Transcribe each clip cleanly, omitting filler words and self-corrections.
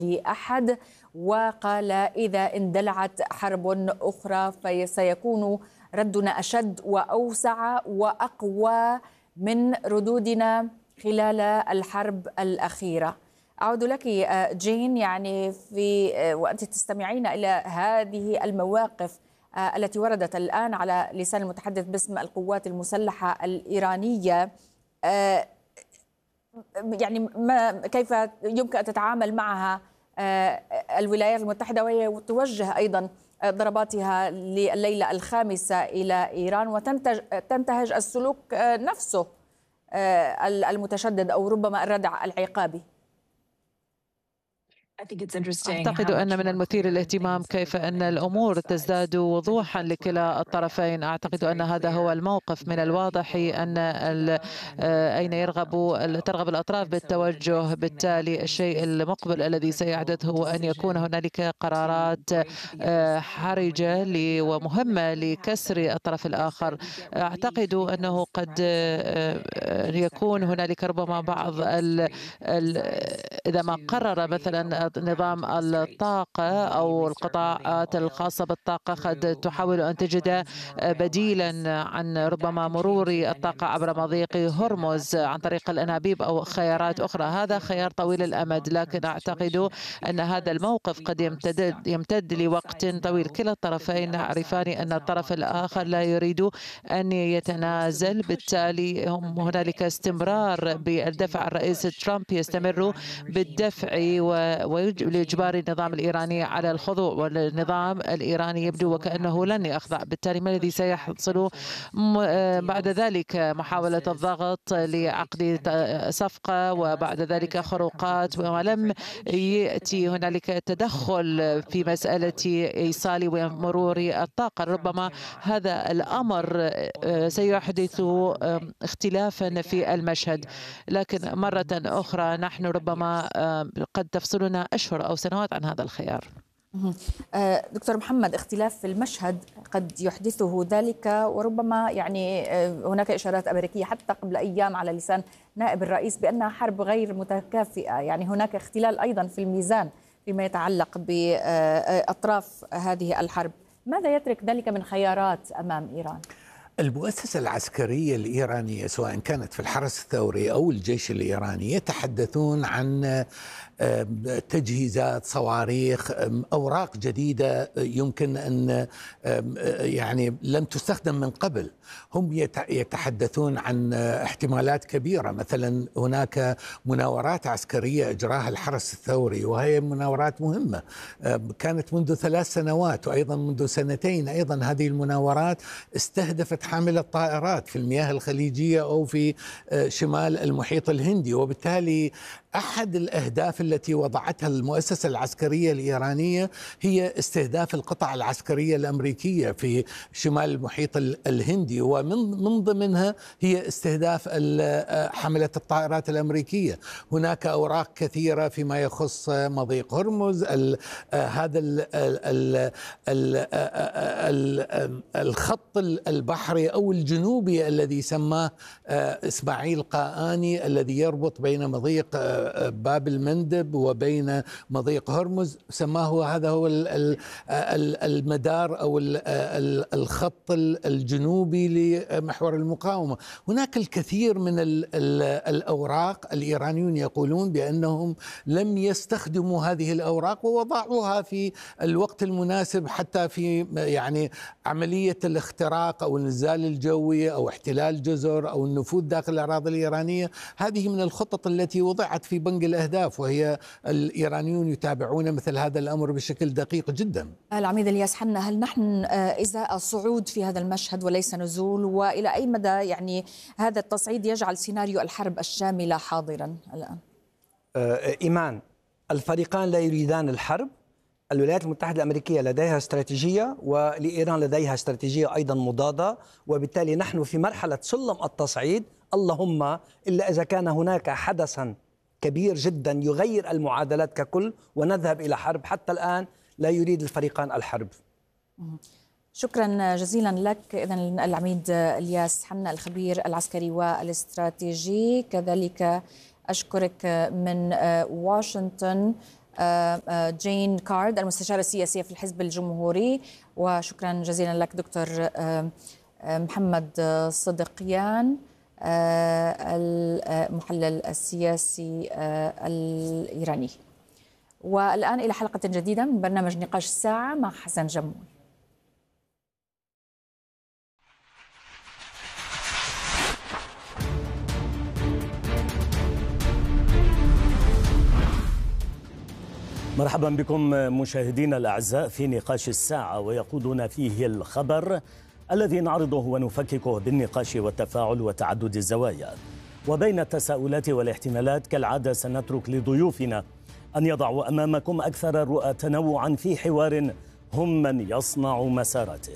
أحد، وقال إذا اندلعت حرب أخرى فسيكون ردنا أشد وأوسع وأقوى من ردودنا خلال الحرب الأخيرة. أعود لك جين، يعني وأنت تستمعين إلى هذه المواقف التي وردت الآن على لسان المتحدث باسم القوات المسلحة الإيرانية، يعني كيف يمكن أن تتعامل معها الولايات المتحدة وهي توجه أيضا ضرباتها لليلة الخامسة إلى إيران وتنتهج السلوك نفسه المتشدد أو ربما الردع العقابي؟ أعتقد أن من المثير للاهتمام كيف أن الأمور تزداد وضوحا لكلا الطرفين. أعتقد أن هذا هو الموقف. من الواضح أن أين ترغب الأطراف بالتوجه. بالتالي الشيء المقبل الذي سيحدث هو أن يكون هنالك قرارات حرجة ومهمة لكسر الطرف الآخر. أعتقد أنه قد يكون هنالك ربما بعض إذا ما قرر مثلا نظام الطاقة أو القطاعات الخاصة بالطاقة قد تحاول أن تجد بديلا عن ربما مرور الطاقة عبر مضيق هرمز عن طريق الأنابيب أو خيارات أخرى. هذا خيار طويل الأمد، لكن أعتقد أن هذا الموقف قد يمتد لوقت طويل. كلا الطرفين يعرفان أن الطرف الآخر لا يريد أن يتنازل. بالتالي هنالك استمرار بالدفع. الرئيس ترامب يستمر بالدفع ولإجبار النظام الإيراني على الخضوع، والنظام الإيراني يبدو وكأنه لن يخضع. بالتالي ما الذي سيحصل بعد ذلك؟ محاولة الضغط لعقد صفقة وبعد ذلك خروقات، ولم يأتي هنالك تدخل في مسألة إيصال ومرور الطاقة. ربما هذا الأمر سيحدث اختلافا في المشهد، لكن مرة أخرى نحن ربما قد تفصلنا أشهر أو سنوات عن هذا الخيار. دكتور محمد، اختلاف في المشهد قد يحدثه ذلك، وربما يعني هناك إشارات أمريكية حتى قبل أيام على لسان نائب الرئيس بأنها حرب غير متكافئة. يعني هناك اختلال أيضا في الميزان فيما يتعلق بأطراف هذه الحرب. ماذا يترك ذلك من خيارات أمام إيران؟ المؤسسة العسكرية الإيرانية سواء كانت في الحرس الثوري أو الجيش الإيراني يتحدثون عن تجهيزات، صواريخ، أوراق جديدة يمكن أن يعني لم تستخدم من قبل. هم يتحدثون عن احتمالات كبيرة. مثلا هناك مناورات عسكرية أجراها الحرس الثوري، وهي مناورات مهمة كانت منذ 3 سنوات وأيضا منذ 2 أيضا. هذه المناورات استهدفت حاملة طائرات في المياه الخليجية أو في شمال المحيط الهندي، وبالتالي أحد الأهداف التي وضعتها المؤسسة العسكرية الإيرانية هي استهداف القطع العسكرية الأمريكية في شمال المحيط الهندي، ومن ضمنها هي استهداف حملة الطائرات الأمريكية. هناك أوراق كثيرة فيما يخص مضيق هرمز، هذا الخط البحري أو الجنوبي الذي سماه إسماعيل قاآني، الذي يربط بين مضيق باب المندب وبين مضيق هرمز، سماه هذا هو المدار أو الخط الجنوبي لمحور المقاومة. هناك الكثير من الأوراق. الإيرانيون يقولون بأنهم لم يستخدموا هذه الأوراق ووضعوها في الوقت المناسب، حتى في يعني عملية الاختراق أو النزال الجوي أو احتلال جزر أو النفوذ داخل الأراضي الإيرانية. هذه من الخطط التي وضعت في بنك الأهداف، وهي الإيرانيون يتابعون مثل هذا الأمر بشكل دقيق جدا. العميد الياس حنا، هل نحن إزاء صعود في هذا المشهد وليس نزول؟ وإلى أي مدى يعني هذا التصعيد يجعل سيناريو الحرب الشاملة حاضرا الآن؟ إيمان، الفريقان لا يريدان الحرب. الولايات المتحدة الأمريكية لديها استراتيجية، ولإيران لديها استراتيجية أيضا مضادة، وبالتالي نحن في مرحلة سلم التصعيد. اللهم إلا إذا كان هناك حدثا كبير جدا يغير المعادلات ككل ونذهب إلى حرب. حتى الآن لا يريد الفريقان الحرب. شكرا جزيلا لك. إذن العميد الياس حنا، الخبير العسكري والاستراتيجي. كذلك أشكرك من واشنطن جين كارد المستشارة السياسية في الحزب الجمهوري، وشكرا جزيلا لك دكتور محمد صدقيان المحلل السياسي الإيراني. والآن إلى حلقة جديدة من برنامج نقاش الساعة مع حسن جمول. مرحبا بكم مشاهدينا الأعزاء في نقاش الساعة، ويقودنا فيه الخبر الذي نعرضه ونفككه بالنقاش والتفاعل وتعدد الزوايا. وبين التساؤلات والاحتمالات كالعادة سنترك لضيوفنا أن يضعوا أمامكم أكثر الرؤى تنوعا في حوار هم من يصنع مساراته.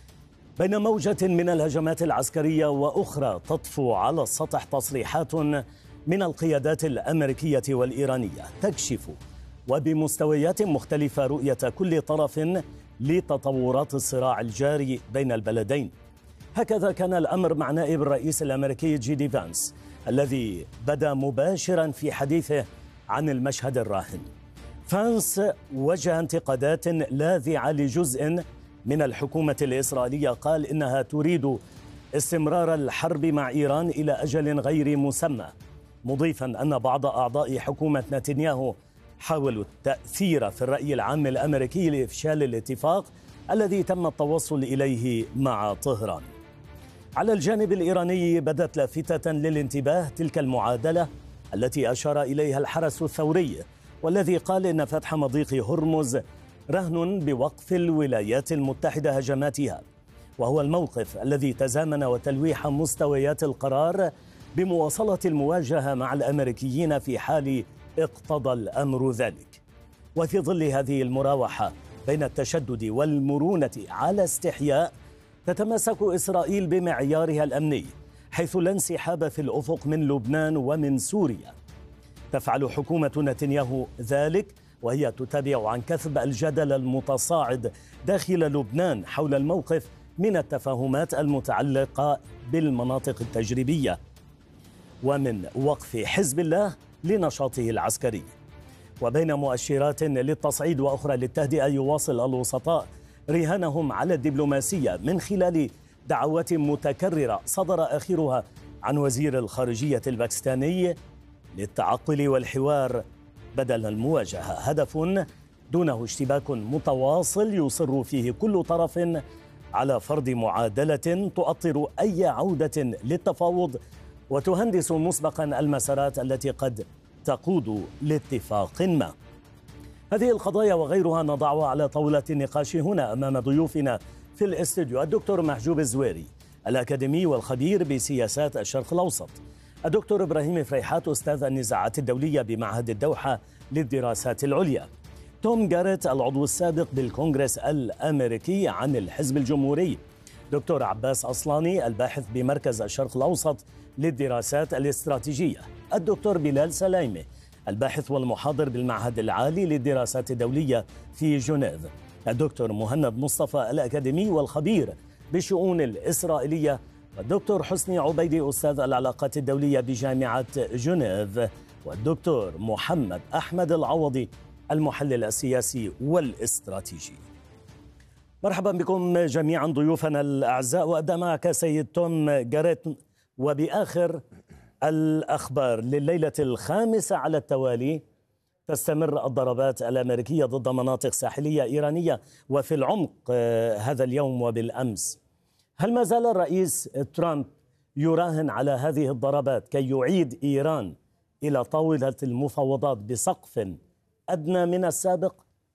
بين موجة من الهجمات العسكرية وأخرى تطفو على السطح تصريحات من القيادات الأمريكية والإيرانية تكشف وبمستويات مختلفة رؤية كل طرف لتطورات الصراع الجاري بين البلدين. هكذا كان الأمر مع نائب الرئيس الأمريكي جي دي فانس الذي بدأ مباشرا في حديثه عن المشهد الراهن. فانس وجه انتقادات لاذعة لجزء من الحكومة الإسرائيلية، قال إنها تريد استمرار الحرب مع إيران إلى أجل غير مسمى، مضيفا أن بعض أعضاء حكومة نتنياهو حاولوا التأثير في الرأي العام الأمريكي لإفشال الاتفاق الذي تم التوصل إليه مع طهران. على الجانب الإيراني بدت لافتة للانتباه تلك المعادلة التي أشار إليها الحرس الثوري، والذي قال إن فتح مضيق هرمز رهن بوقف الولايات المتحدة هجماتها، وهو الموقف الذي تزامن وتلويح مستويات القرار بمواصلة المواجهة مع الأمريكيين في حال اقتضى الأمر ذلك. وفي ظل هذه المراوحة بين التشدد والمرونة على استحياء، تتمسك إسرائيل بمعيارها الأمني، حيث لا انسحاب في الأفق من لبنان ومن سوريا. تفعل حكومة نتنياهو ذلك وهي تتابع عن كثب الجدل المتصاعد داخل لبنان حول الموقف من التفاهمات المتعلقة بالمناطق التجريبية ومن وقف حزب الله لنشاطه العسكري. وبين مؤشرات للتصعيد وأخرى للتهدئة، يواصل الوسطاء رهانهم على الدبلوماسية من خلال دعوات متكررة صدر آخرها عن وزير الخارجية الباكستاني للتعقل والحوار بدل المواجهة، هدف دونه اشتباك متواصل يصر فيه كل طرف على فرض معادلة تؤطر أي عودة للتفاوض وتهندس مسبقا المسارات التي قد تقود لاتفاق ما. هذه القضايا وغيرها نضعها على طاولة النقاش هنا أمام ضيوفنا في الاستوديو: الدكتور محجوب الزويري الأكاديمي والخبير بسياسات الشرق الأوسط، الدكتور إبراهيم فريحات أستاذ النزاعات الدولية بمعهد الدوحة للدراسات العليا، توم جاريت العضو السابق بالكونغرس الأمريكي عن الحزب الجمهوري، دكتور عباس أصلاني الباحث بمركز الشرق الأوسط للدراسات الاستراتيجية، الدكتور بلال سلايمة الباحث والمحاضر بالمعهد العالي للدراسات الدولية في جنيف، الدكتور مهند مصطفى الأكاديمي والخبير بالشؤون الإسرائيلية، والدكتور حسني عبيدي أستاذ العلاقات الدولية بجامعة جنيف، والدكتور محمد أحمد العوضي المحلل السياسي والاستراتيجي. مرحبا بكم جميعا ضيوفنا الأعزاء، وأبدأ معك سيد توم جاريت. وبآخر الأخبار لليلة الخامسة على التوالي تستمر الضربات الأمريكية ضد مناطق ساحلية إيرانية، وفي العمق هذا اليوم وبالأمس. هل ما زال الرئيس ترامب يراهن على هذه الضربات كي يعيد إيران إلى طاولة المفاوضات بسقف أدنى من السابق؟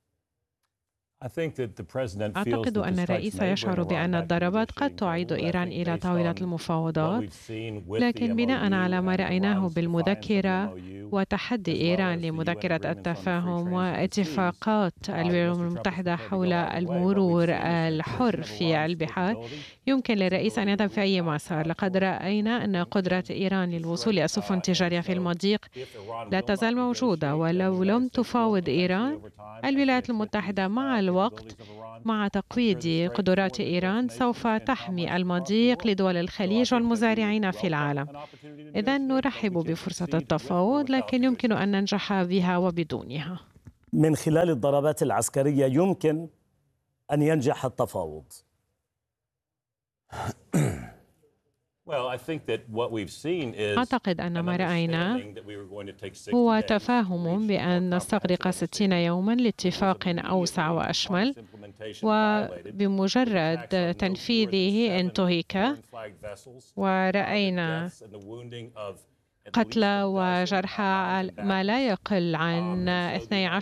أعتقد أن الرئيس يشعر بأن الضربات قد تعيد إيران إلى طاولة المفاوضات، لكن بناء على ما رأيناه بالمذكرة وتحدي إيران لمذكرة التفاهم واتفاقات الأمم المتحدة حول المرور الحر في البحار، يمكن للرئيس أن يذهب في أي مسار. لقد رأينا أن قدرة إيران للوصول إلى السفن التجارية في المضيق لا تزال موجودة، ولو لم تفاوض إيران، الولايات المتحدة مع الوقت مع تقويض قدرات إيران سوف تحمي المضيق لدول الخليج والمزارعين في العالم. إذن نرحب بفرصة التفاوض، لكن يمكن أن ننجح بها وبدونها. من خلال الضربات العسكرية يمكن أن ينجح التفاوض؟ أعتقد أن ما رأينا هو تفاهم بأن نستغرق 60 يوما لاتفاق أوسع وأشمل، وبمجرد تنفيذه انتهك، ورأينا قتلى وجرحى ما لا يقل عن 12